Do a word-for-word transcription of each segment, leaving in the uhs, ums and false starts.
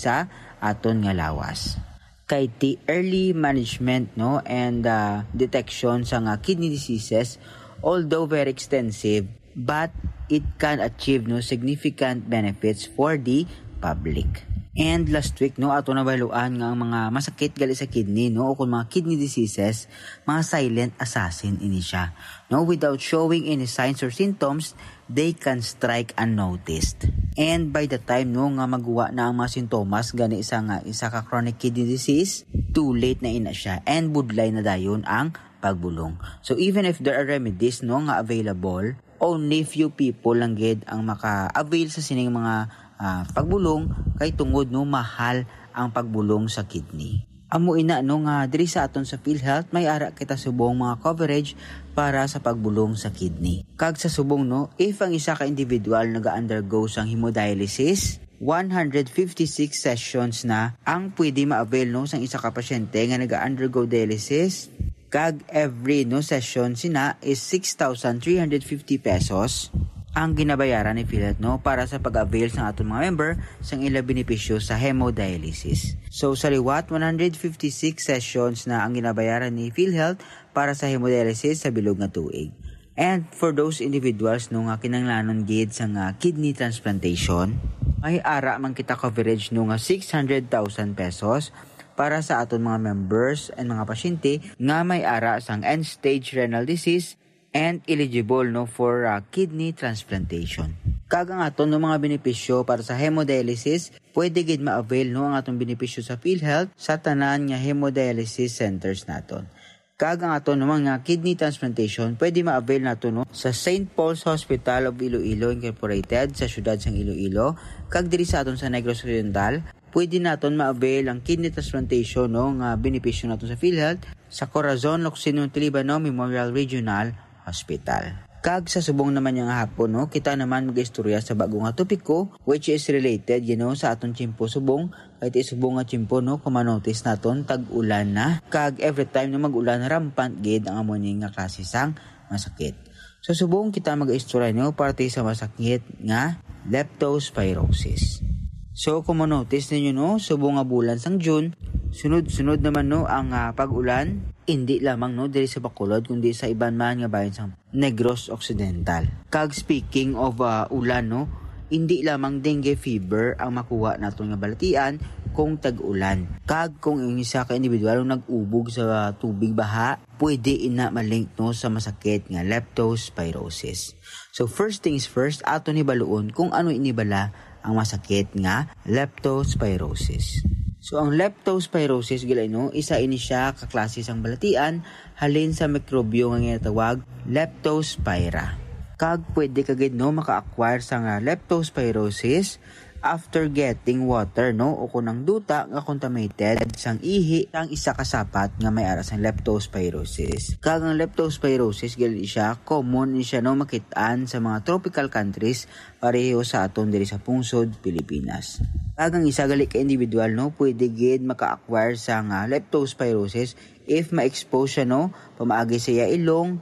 sa aton nga lawas. Kay ti early management no and uh, detection sa nga kidney diseases, although very extensive, but it can achieve no significant benefits for the public. And last week no ato nabaluan nga ang mga masakit gali sa kidney no o kung mga kidney diseases, mga silent assassin ini siya. No, without showing any signs or symptoms, they can strike unnoticed. And by the time no nga magawa na ang mga sintomas gani isa nga isa ka chronic kidney disease, too late na ina siya and budlay na dayon ang pagbulong. So even if there are remedies no nga available, only few people lang gid ang maka-avail sa sining mga uh, pagbulong kay tungod no mahal ang pagbulong sa kidney. Amo ina no nga diri sa aton sa PhilHealth may ara kita subong mga coverage para sa pagbulong sa kidney. Kag sa subong no, if ang isa ka individual naga-undergo sang hemodialysis, one hundred fifty-six sessions na ang pwede ma-avail no sang isa ka pasyente nga naga-undergo dialysis. Kag every no session sina is six thousand three hundred fifty pesos ang ginabayaran ni PhilHealth no para sa pag-avail sa aton mga member sang ila benepisyo sa hemodialysis. So sa liwat one hundred fifty-six sessions na ang ginabayaran ni PhilHealth para sa hemodialysis sa bilog nga tuig. And for those individuals no nga kinahanglanon gid sa nga kidney transplantation, may ara man kita coverage no nga six hundred thousand pesos para sa aton mga members and mga pasyente nga may ara sang end-stage renal disease and eligible no for uh, kidney transplantation. Kag ang aton no mga benepisyo para sa hemodialysis, pwede gid ma-avail no ang atong benepisyo sa PhilHealth sa tanan nga hemodialysis centers naton. Kag ang aton no mga kidney transplantation, pwede ma-avail nato no sa Saint Paul's Hospital of Iloilo Incorporated sa syudad sang Iloilo, kag diri sa aton sa Negros Oriental, pwede naton ma-avail ang kidney transplantation no nga benepisyo naton sa PhilHealth sa Corazon Locsin Montelibano Memorial Regional Hospital. Kag sa subong naman yung hapon no, kita naman mag-istorya sa bagong nga topiko which is related you know sa aton chimpo subong. Kahit isubong nga chimpo no, kumanotice naton tag-ulan na. Kag every time na mag-ulan rampant gid ang amo nga klase sang masakit. So subong kita mag-istorya no parte sa masakit nga leptospirosis. So kung manotice ninyo no, subong nga bulan sang June, sunod-sunod naman no ang uh, pag-ulan, hindi lamang no diri sa Bacolod kundi sa iban man nga bahin sang Negros Occidental. Kag speaking of uh, ulan no, hindi lamang dengue fever ang makuha naton nga balatian kung tag-ulan. Kag kung ang isa ka individual nag-ubog sa tubig baha, pwede ina malink no sa masakit nga leptospirosis. So first things first, ato ni baluon kung ano inibala ang masakit nga leptospirosis. So ang leptospirosis gilay no, isa ini siya ka klase sang balatian halin sa mikrobyo nga ginatawag Leptospira. Kag pwede kagid no maka-acquire sa nga leptospirosis after getting water no o kunang duta nga contaminated sang ihi ang isa ka sapat nga may ara sang leptospirosis. Kag ang leptospirosis gali siya common ni siya no makit-an sa mga tropical countries pareho sa aton diri sa pungsod Pilipinas. Kag ang isa gali ka individual no pwede gid maka-acquire sa nga leptospirosis if ma-expose siya no pamaagi sa iya ilong,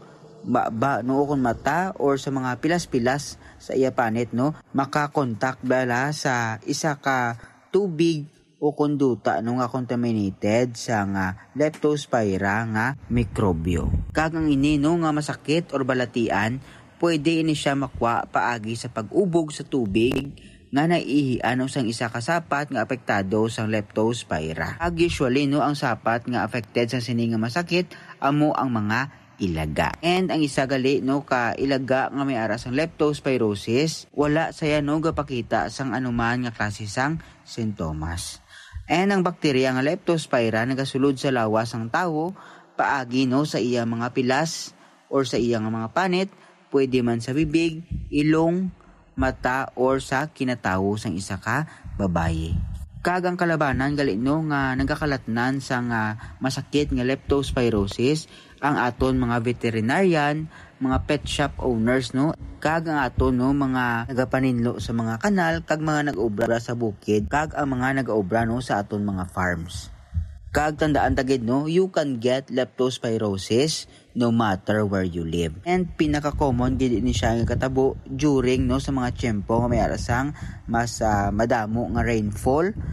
ba no kung mata or sa mga pilas-pilas sa iya panit no makakontak bala sa isa ka tubig o konduta no nga contaminated sa nga leptospira nga mikrobyo. Kag ang ini no nga masakit or balatian, pwede ini siya makwa paagi sa pag-ubog sa tubig nga naihian o sang isa ka sapat nga apektado sang leptospira. Kag usually no ang sapat nga affected sa sini nga masakit amo ang mga ilaga. And ang isa gali no ka ilaga nga may ara sang leptospirosis, wala saya no gapakita sang anuman nga klase sang sintomas. And ang bakterya nga leptospira nagasulod sa lawas sang tawo paagi no sa iya mga pilas or sa iya nga mga panit, pwede man sa bibig, ilong, mata or sa kinatawo sang isa ka babaye. Kag ang kalabanan gali no nga nagakalatnan sa nga masakit nga leptospirosis ang aton mga veterinarian, mga pet shop owners no, kag ang aton no mga nagapaninlo sa mga kanal, kag mga nag-obra sa bukid, kag ang mga nag-obra no sa aton mga farms. Kag tandaan tagid no, you can get leptospirosis no matter where you live. And pinaka-common gid ni siya nga katabo during no sa mga tiyempo nga may arasang mas uh, madamo nga rainfall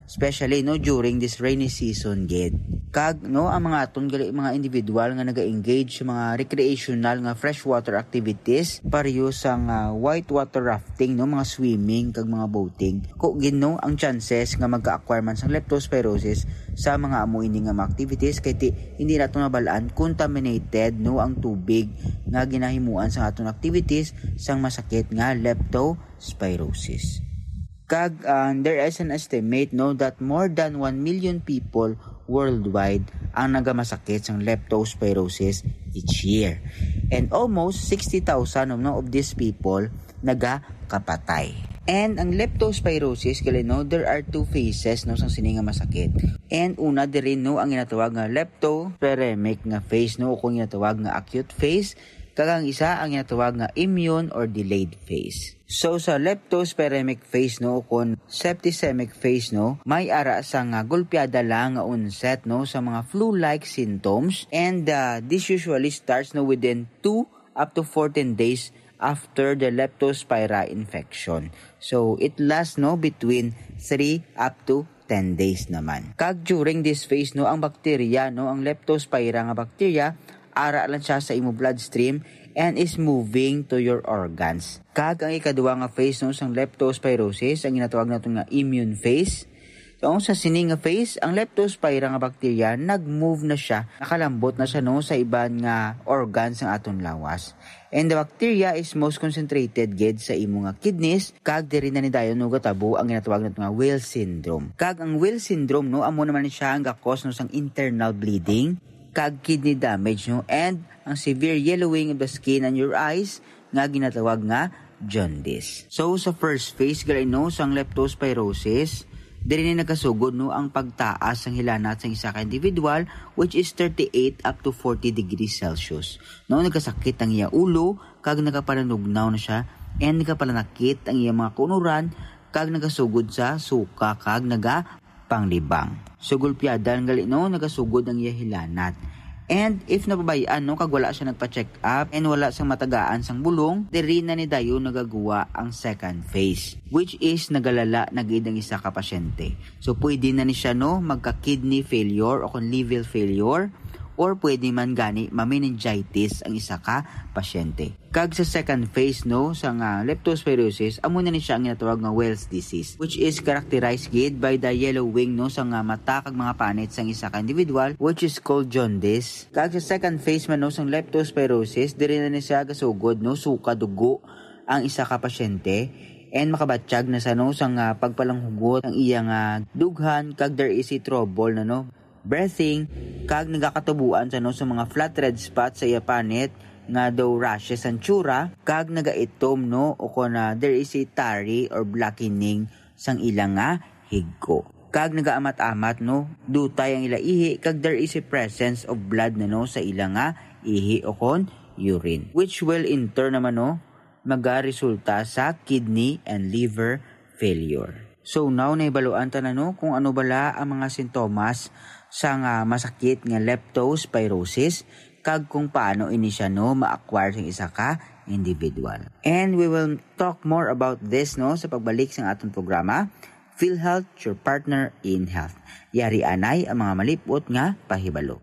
especially no during this rainy season gid. Kag no ang mga aton gali mga individual nga naga-engage sa mga recreational nga freshwater activities pareho sa nga whitewater rafting no mga swimming kag mga boating. Ko gid no ang chances nga magka-acquire man sang leptospirosis sa mga amo ini nga mga activities kay ti, hindi nato nabalaan contaminated no ang tubig nga ginahimuan sa aton activities sang masakit nga leptospirosis. Kag uh, there is an estimate no that more than one million people worldwide ang nagamasakit sang leptospirosis each year. And almost sixty thousand no, of these people nagakapatay. And ang leptospirosis kali no, there are two phases no sang sini nga masakit. And una diri no ang ginatawag nga leptospiremic nga phase no o kung ginatawag nga acute phase. Kagang isa ang ginatawag nga immune or delayed phase. So sa leptospiremic phase no kon septicemic phase no may ara sa nga golpeada lang nga onset no sa mga flu-like symptoms and uh, this usually starts no within two up to fourteen days after the leptospira infection. So it lasts no between three up to ten days naman. Kag during this phase no ang bacteria no ang leptospira nga bacteria ara lang siya sa imo bloodstream and is moving to your organs. Kag ang ikaduwa nga phase no sang leptospirosis ang ginatawag nato nga immune phase. So sa sini nga phase ang leptospira nga bacteria nag-move na siya, nakalambot na siya no sa iban nga organs ng aton lawas. And the bacteria is most concentrated gid sa imo nga kidneys kag diri na ni dayon no gatabo ang ginatawag nato nga Weyl syndrome. Kag ang Weyl syndrome no amo naman siya ang ga-cause no sang internal bleeding kag kidney damage no and ang severe yellowing of the skin and your eyes nga ginatawag nga jaundice. So sa first phase gali no sang leptospirosis diri ni nagkasugod no ang pagtaas sang hilanat sang isa ka individual which is thirty-eight up to forty degrees Celsius. No nagkasakit ang iya ulo kag nagapananugnaw na siya and nagapanakit ang iya mga kunuran kag nagasugod sa suka kag naga panglibang. So gulpiada ang gali no nagasugod ang iya hilanat. And if napabayaan no kag wala siya nagpa-check up and wala sang matagaan sang bulong, diri na ni dayon nagagawa ang second phase which is nagalala nagid ang isa ka pasyente. So pwede na ni siya no magka-kidney failure o kon liver failure or pwede man gani ma-meningitis ang isa ka pasyente. Kag sa second phase no sa nga leptospirosis amo na ni siya ang ginatawag nga Weil's disease which is characterized gid by the yellowing no sa nga mata kag mga panit sang isa ka individual which is called jaundice. Kag sa second phase man no sang leptospirosis diri na ni siya gasugod no suka dugo ang isa ka pasyente and makabatsyag na sa no sang uh, pagpalanghugot ang iya nga dughan kag there is a trouble na no breathing kag nagakatubuan sa no sa mga flat red spots sa iya panit nga daw rashes ang tsura kag nagaitom no o kon uh, there is a tarry or blackening sang ilang nga higko. Kag nagaamat-amat no dutay ang ila ihi kag there is a presence of blood na no sa ilang nga ihi o kon urine which will in turn naman no magaresulta sa kidney and liver failure. So now naibaluan ta na no kung ano bala ang mga sintomas sa nga masakit nga leptospirosis kag kung paano ini siya no ma-acquire sa isa ka individual. And we will talk more about this no sa pagbalik sa atong programa PhilHealth, your partner in health. Yari anay ang mga malipot nga pahibalo.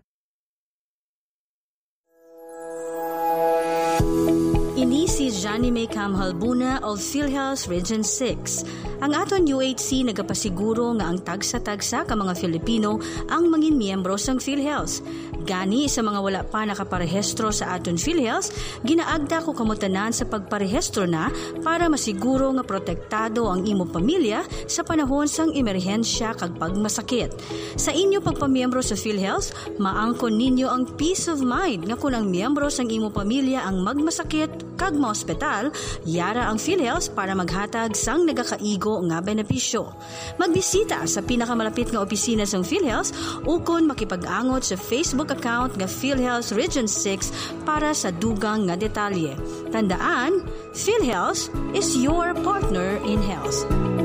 Ini si Johnny May Camhalbuna of PhilHealth Region six. Ang aton U H C nagapasiguro nga ang tagsa-tagsa ka mga Filipino ang mangin miyembro sang PhilHealth. Gani sa mga wala pa nakaparehistro sa aton PhilHealth, ginaagda ko kamutanan sa pagparehistro na para masiguro nga protektado ang imo pamilya sa panahon sang emerhensya kag pagmasakit. Sa inyo pagpamiyembro sa PhilHealth, maangkon ninyo ang peace of mind nga kung ang miyembro sang imo pamilya ang magmasakit kag ma-ospital, yara ang PhilHealth para maghatag sang nagakaigo nga benepisyo. Magbisita sa pinakamalapit nga opisina sang PhilHealth ukon makipag-angot sa Facebook account nga PhilHealth Region six para sa dugang nga detalye. Tandaan, PhilHealth is your partner in health.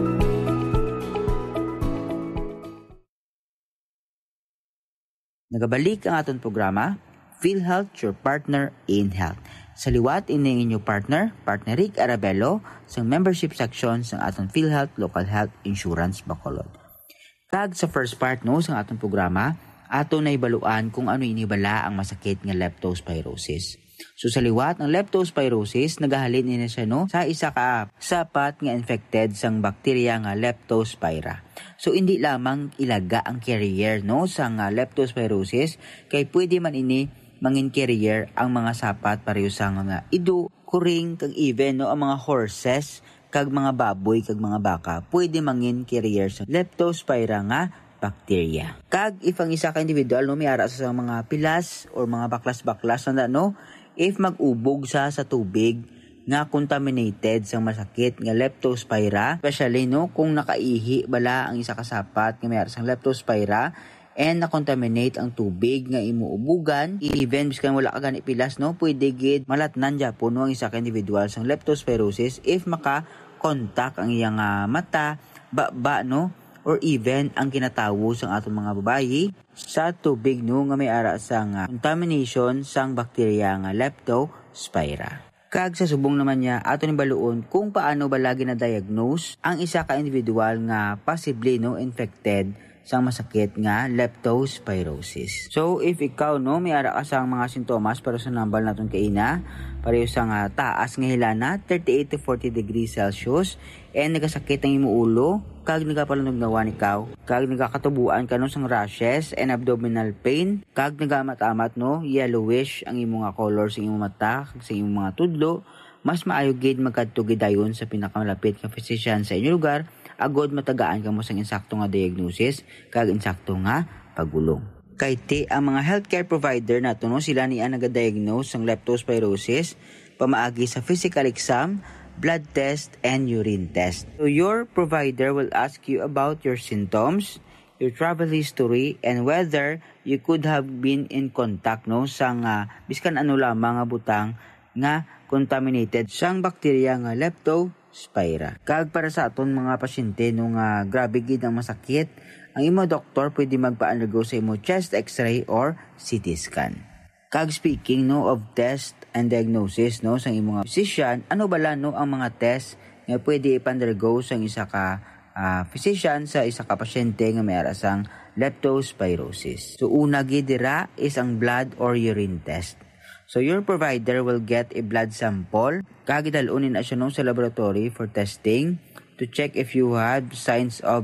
Nagabalik ang aton programa, PhilHealth, your partner in health. Sa liwat ini inyong partner, Partner Rick Arabello, sa membership section sa aton PhilHealth Local Health Insurance Bacolod. Kag sa first part no sa atong programa, ato na ibaluan kung ano inibala ang masakit nga leptospirosis. So sa liwat ng leptospirosis, nagahalin ini siya no sa isa ka sapat nga infected sang bakterya nga Leptospira. So hindi lamang ilaga ang carrier no sa nga leptospirosis, kay pwede man ini mangin carrier ang mga sapat pareho sa nga ido, kuring kag even no ang mga horses kag mga baboy kag mga baka pwede mangin carrier sa Leptospira nga bacteria. Kag if ang isa ka individual no may ara sa mga pilas or mga baklas-baklas na no, if mag-ubog sa sa tubig nga contaminated sa masakit nga Leptospira, especially no kung nakaihi bala ang isa kasapat nga may ara sa Leptospira and na-contaminate ang tubig nga imuubugan, even biskan wala ka gani pilas no, pwede gid malatnan Japon no ang isa ka individual sa leptospirosis if maka-contact ang iyang uh, mata, baba no, or even ang kinatawo sang atong mga babayi sa tubig no nga may ara sang uh, contamination sang bakterya nga Leptospira. Kag sa subong naman niya ato ni baluon kung paano ba lagi na diagnose ang isa ka individual nga possibly no infected sang masakit nga leptospirosis. So if ikaw no may ara ka sang mga sintomas para sa nambal naton kaina, pareho sang uh, taas nga hilana thirty-eight to forty degrees Celsius and nagasakit ang imong ulo, kag nagapalanugnawan ikaw, kag nagakatubuan ka no sang rashes and abdominal pain, kag nagamat-amat no yellowish ang imong nga color sa imong mata kag sa imong mga tudlo, mas maayo gid magkadto gid dayon sa pinakamalapit nga physician sa inyong lugar agod matagaan kamo sang insakto nga diagnosis kag insakto nga pagulong. Kay ti ang mga healthcare provider nato no sila ni ang nagadiagnose sang leptospirosis pamaagi sa physical exam, blood test and urine test. So your provider will ask you about your symptoms, your travel history and whether you could have been in contact no sang uh, biskan ano lamang nga butang nga contaminated sang bakterya nga Leptospira. Kag para sa aton mga pasyente nung uh, grabe gid ang masakit, ang imo doktor pwede magpa-undergo sa imo chest x-ray or C T scan. Kag speaking no of test and diagnosis no sang imo nga physician, ano bala no ang mga test nga pwede ipa-undergo sang isa ka uh, physician sa isa ka pasyente nga may ara sang leptospirosis. So una gid dira is ang blood or urine test. So your provider will get a blood sample, kagidalonin na siya no sa laboratory for testing to check if you have signs of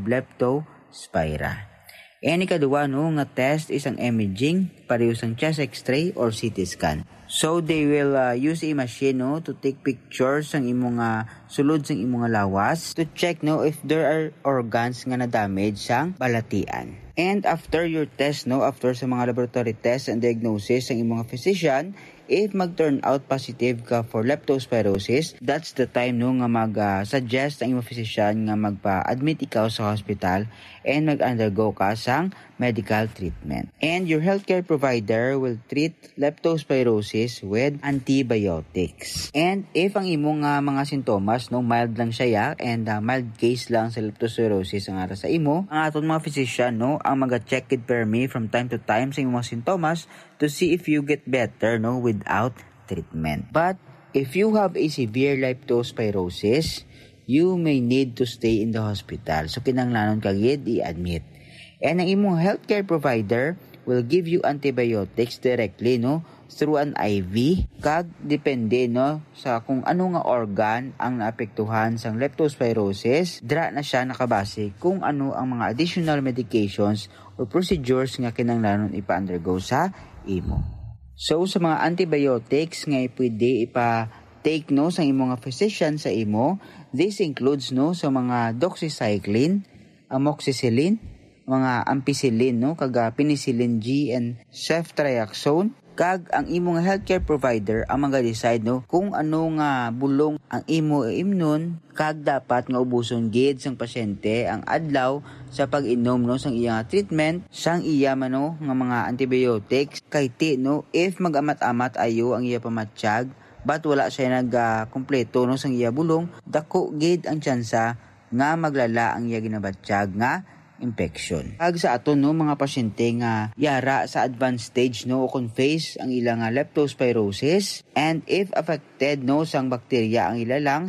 Leptospira. And ikaduwa no nga test is ang imaging, pareho sang chest x-ray or C T scan. So they will uh, use a machine no to take pictures sang imong uh, sulod sang imong lawas to check no if there are organs nga na damage sang balatian. And after your test no, after sa mga laboratory tests and diagnosis sang imong physician, if mag-turn out positive ka for leptospirosis, that's the time no nga mag-suggest uh, ang imong physician nga magpa-admit ikaw sa hospital and mag-undergo ka sang medical treatment. And your healthcare provider will treat leptospirosis with antibiotics. And if ang imong uh, mga sintomas no mild lang siya and uh, mild case lang sa leptospirosis ang ara sa imo, ang aton mga physician no ang mag-check it per me from time to time sa imong mga sintomas to see if you get better no without treatment. But if you have a severe leptospirosis, you may need to stay in the hospital. So kinahanglanon ka gid i-admit. And ang imong healthcare provider will give you antibiotics directly no through an I V, kag depende no sa kung ano nga organ ang naapektuhan sang leptospirosis, dira na siya nakabase kung ano ang mga additional medications or procedures nga kinahanglanon ipa-undergo sa imo. So sa mga antibiotics nga pwede ipa-take no sa imo nga physician sa imo, this includes no sa mga doxycycline, amoxicillin, mga ampicillin no kag penicillin G and ceftriaxone. Kag ang imong healthcare provider ang mag-decide no kung ano nga bulong ang imo imnon, kag dapat nga ubuson gid sang pasyente ang adlaw sa pag-inom no sang iyang treatment sang iya man no nga mga antibiotics. Kay ti no if mag-amat-amat ayo ang iya pamatsyag but wala siya nag-kompleto uh, no sang iya bulong, dako gid ang tsansa nga maglala ang iya ginabatsyag nga infection. Kag sa aton no mga pasyente nga yara sa advanced stage no o confess ang ilang leptospirosis, and if affected no sang bakterya ang ila lungs,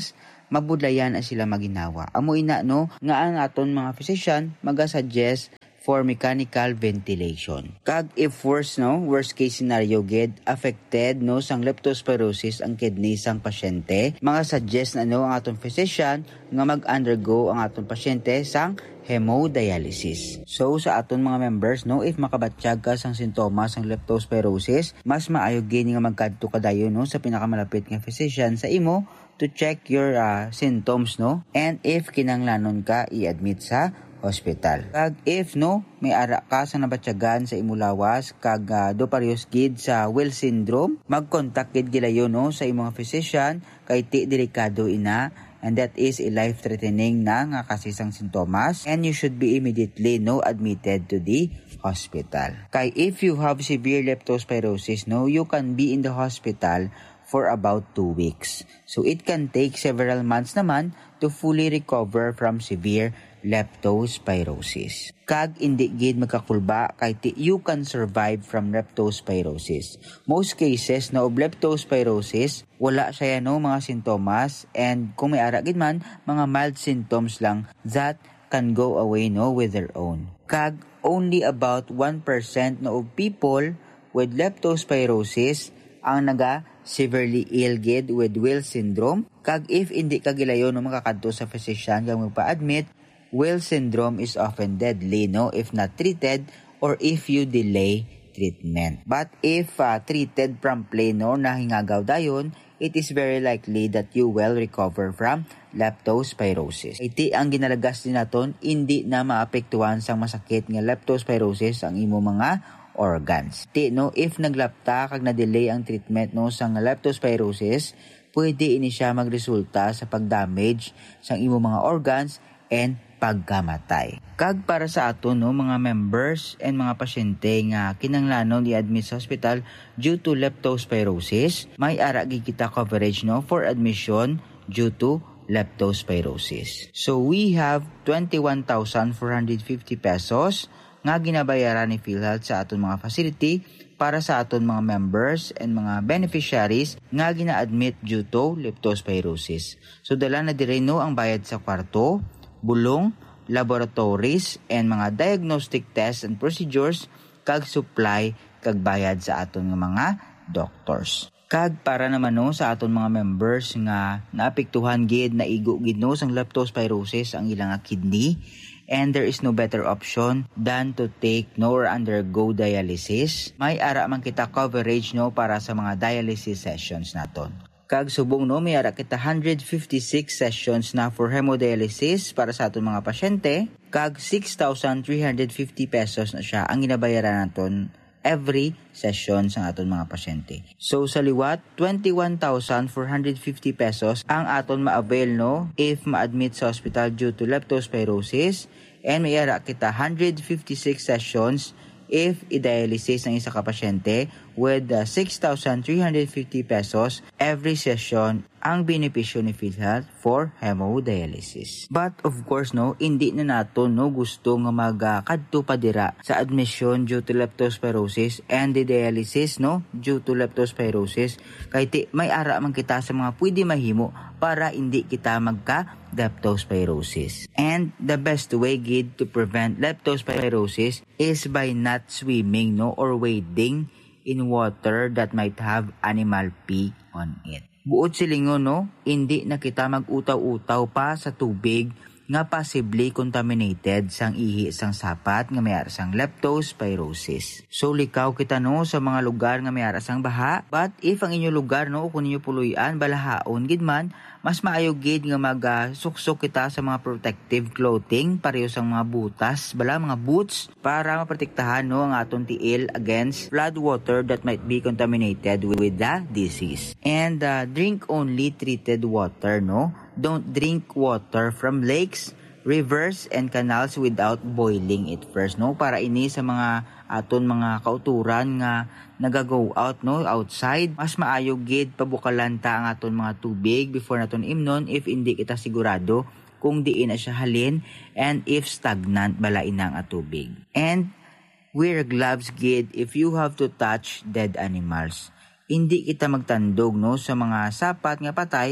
mabudlayan ang sila maginawa. Amo ina no nga ang aton mga physician maga-suggest for mechanical ventilation. Kag if worse no, worst case scenario gid affected no sang leptospirosis ang kidney sang pasyente, mga suggest na no ang aton physician nga mag-undergo ang aton pasyente sang hemodialysis. So sa aton mga members no, if makabatsyag ka sang sintomas sang leptospirosis, mas maayo gid nga magkadto kadayon no sa pinakamalapit nga physician sa imo to check your uh, symptoms no, and if kinanglanon ka i-admit sa hospital. Kag if no, may ara ka sa nabatyagan sa imulawas kag uh, doparios gid sa Well syndrome, mag-contact gid gilayon no sa imong physician kay ti delikado ina, and that is a life-threatening na nga kasisang sintomas, and you should be immediately no admitted to the hospital. Kay if you have severe leptospirosis no, you can be in the hospital for about two weeks. So it can take several months naman to fully recover from severe leptospirosis. Kag indi gid magkakulba kay ti you can survive from leptospirosis. Most cases na of leptospirosis, wala siya no mga sintomas, and kung may ara gid man, mga mild symptoms lang that can go away no with their own. Kag only about one percent no of people with leptospirosis ang naga severely ill gid with Well syndrome. Kag if hindi ka gilayon no makakadto sa physician kag magpa-admit, Well syndrome is often deadly no if not treated or if you delay treatment. But if uh, treated promptly no nahingagaw dayon, it is very likely that you will recover from leptospirosis. Iti ang ginalagas din naton, hindi na maapektuhan sang masakit nga leptospirosis ang imo mga organs. Iti no, if naglapta kag na-delay ang treatment no sang leptospirosis, pwede ini siya magresulta sa pag-damage sang imo mga organs and pagkamatay. Kag para sa aton no mga members and mga pasyente nga kinanglanon i-admit sa hospital due to leptospirosis, may ara gid kita coverage no for admission due to leptospirosis. So we have twenty-one thousand four hundred fifty pesos nga ginabayaran ni PhilHealth sa aton mga facility para sa aton mga members and mga beneficiaries nga gina-admit due to leptospirosis. So dala na dire no ang bayad sa kwarto, bulong, laboratories, and mga diagnostic tests and procedures, kag supply, kag bayad sa aton nga mga doctors. Kag para naman no sa aton mga members nga naapektuhan gid na igo gid no sang leptospirosis ang ilang kidney, and there is no better option than to take no or undergo dialysis, may ara man kita coverage no para sa mga dialysis sessions naton. Kag subong no, may ara kita one hundred fifty-six sessions na for hemodialysis para sa aton mga pasyente, kag six thousand three hundred fifty pesos na siya ang ginabayaran naton every session sa aton mga pasyente. So sa liwat, twenty-one thousand four hundred fifty pesos ang aton ma-avail no if ma-admit sa hospital due to leptospirosis, and may ara kita one hundred fifty-six sessions if i-dialysis ng isa ka pasyente with uh, six thousand three hundred fifty pesos every session ang benepisyo ni PhilHealth for hemodialysis. But of course no, hindi na nato no gusto nga magkadto pa dira sa admission due to leptospirosis and the dialysis no due to leptospirosis, kay ti may ara man kita sa mga pwede mahimo para hindi kita magka leptospirosis. And the best way gid to prevent leptospirosis is by not swimming no or wading in water that might have animal pee on it. Buot silingon no, hindi na kita mag-utaw-utaw pa sa tubig nga possibly contaminated sang ihi sang sapat nga may ara sang leptospirosis. So likaw kita no sa mga lugar nga may ara sang baha, but if ang inyo lugar no kun inyo puluyan balahaon gid man, mas maayo gid nga magsuksok kita sa mga protective clothing pareho sang mga butas bala mga boots para maprotektahan no ang aton tiil against flood water that might be contaminated with the disease. And uh, drink only treated water no. Don't drink water from lakes, rivers, and canals without boiling it first, no? Para ini sa mga aton mga kauturan nga nagago out, no? Outside, mas maayo gid pabukalan ta ang aton mga tubig before naton imnon if hindi kita sigurado kung diin na siya halin and if stagnant balain na ang tubig. And wear gloves gid if you have to touch dead animals. Hindi kita magtandog, no? Sa mga sapat nga patay,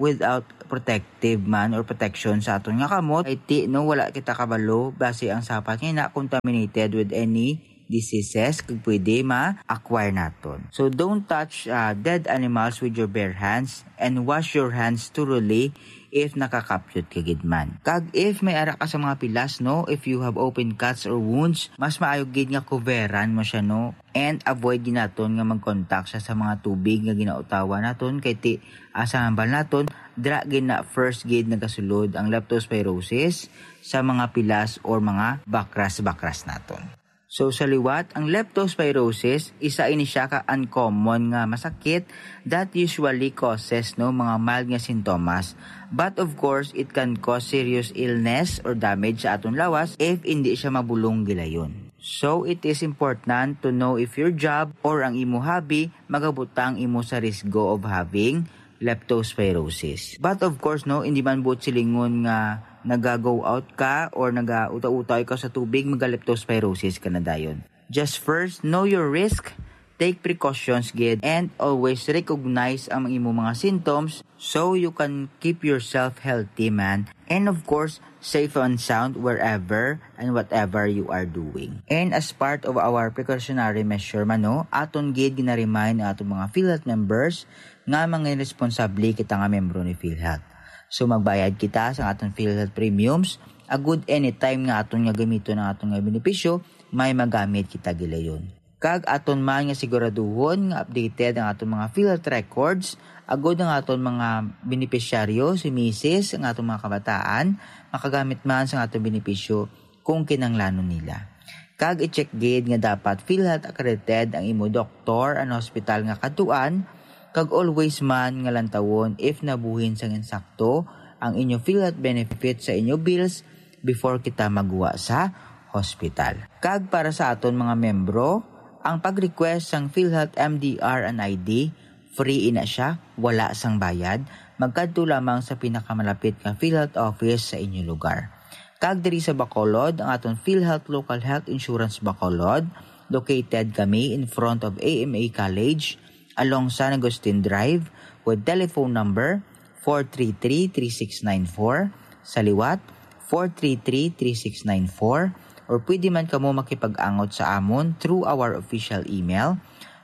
without protective man or protection sa aton nga kamot, ay ti no wala kita kabalo base ang sapat nga na contaminated with any diseases kag pwede ma-acquire naton. So don't touch uh, dead animals with your bare hands and wash your hands thoroughly if nakakapyot ka gid man. Kag if may ara ka sa mga pilas no, if you have open cuts or wounds, mas maayo gid nga coveran mo siya no, and avoid gid naton nga mag-contact siya sa mga tubig nga ginautawa naton kay ti asa hambal naton dra gid na first gid nagasulod ang leptospirosis sa mga pilas or mga bakras-bakras naton. So sa liwat, ang leptospirosis, isa ini siya ka uncommon nga masakit that usually causes no mga mild nga sintomas. But of course, it can cause serious illness or damage sa aton lawas if hindi siya mabulong gilayon. So it is important to know if your job or ang imo hobby magabutang imo sa risgo of having leptospirosis. But of course, no, hindi man buot silingon nga naga-go out ka or naga-uta-utay ka sa tubig, maga-leptospirosis ka na dayon. Just first, know your risk, take precautions gid, and always recognize ang imo mga symptoms so you can keep yourself healthy man. And of course, safe and sound wherever and whatever you are doing. And as part of our precautionary measure man no, aton gid gina-remind ang aton mga PhilHealth members nga mga responsable kita nga membro ni PhilHealth. So magbayad kita sa aton PhilHealth premiums, a good anytime nga aton nga gamiton ang aton nga benepisyo, may magamit kita gilayon. Kag aton man nga siguraduhon nga updated ang aton mga PhilHealth records, agod ang aton mga benepisyaryo, si Missus, ang aton mga kabataan, makagamit man sa aton benepisyo kung kinanglanon nila. Kag i-check gid nga dapat PhilHealth accredited ang imo doktor an hospital nga katuan, kag always man nga lantawon if nabuhin sang insakto ang inyo PhilHealth benefit sa inyo bills before kita magwa sa hospital. Kag para sa aton mga membro, ang pag-request sang PhilHealth M D R and I D, free ina siya, wala sang bayad, magkadto lamang sa pinakamalapit nga PhilHealth office sa inyo lugar. Kag diri sa Bacolod, ang aton PhilHealth Local Health Insurance Bacolod, located kami in front of A M A College, along San Agustin Drive with telephone number four three three, three six nine four, sa liwat four three three, three six nine four, or pwede man kamo makipag-angot sa amon through our official email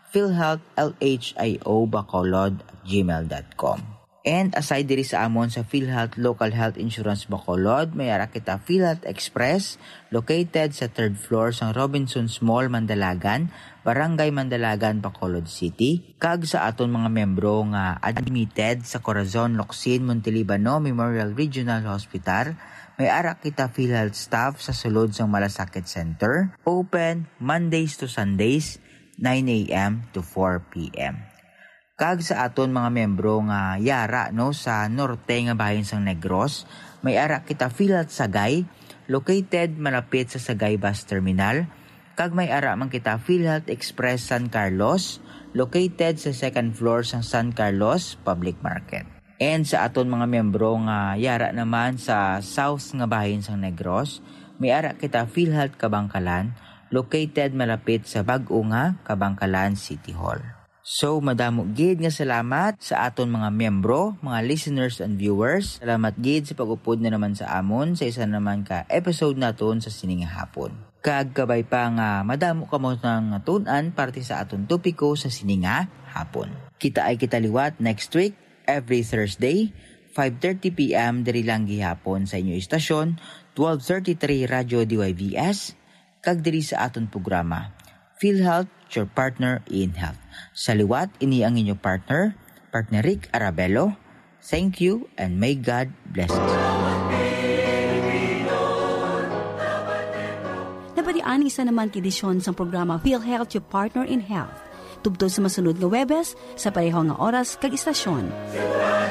philhealthlhio.bacolod at gmail dot com. And aside diri sa amon sa PhilHealth Local Health Insurance Bacolod, may ara kita PhilHealth Express located sa third floor sa Robinsons Mall, Mandalagan, Barangay Mandalagan, Bacolod City. Kag sa aton mga membro nga admitted sa Corazon, Locsin, Montelibano Memorial Regional Hospital, may ara kita PhilHealth staff sa sulod sang Malasakit Center, open Mondays to Sundays, nine a.m. to four p.m. Kag sa aton mga membro nga yara no sa norte nga bahin sang Negros, may ara kita PhilHealth Sagay, located malapit sa Sagay Bus Terminal. Kag may ara man kita PhilHealth Express San Carlos, located sa second floor sang San Carlos Public Market. And sa aton mga membro nga yara naman sa south nga bahin sang Negros, may ara kita PhilHealth Kabangkalan, located malapit sa bag-o nga Kabangkalan City Hall. So, madamo gid nga salamat sa aton mga membro, mga listeners and viewers. Salamat gid sa pag-upod na naman sa amon sa isa naman ka episode naton sa Sining Hapon. Kag kabay pa nga madamo kamo nang tun-an parte sa aton topiko sa Sining Hapon. Kita ay kitaliwat next week, every Thursday, five thirty p.m. diri lang gihapon sa inyo istasyon, twelve thirty-three Radio D Y V S, kag diri sa aton programa, PhilHealth, your partner in health. Sa liwat, ini ang inyo partner, partner Rick Arabello. Thank you and may God bless us. Nabalian isa naman kidisyon sa programa PhilHealth, your partner in health. Tubtod sa masunod nga Webes, sa pareho nga oras kag istasyon.